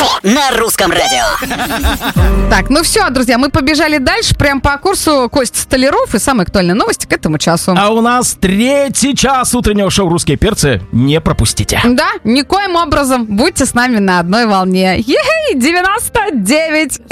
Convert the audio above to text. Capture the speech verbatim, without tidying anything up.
перцы на русском радио. Так, ну все, друзья, мы побежали дальше, прям по курсу Костя Столяров и самые актуальные новости к этому часу. А у нас третий час утреннего шоу «Русские перцы». Не пропустите. Да, никоим образом будьте с нами на одной волне. Ей, девяносто девять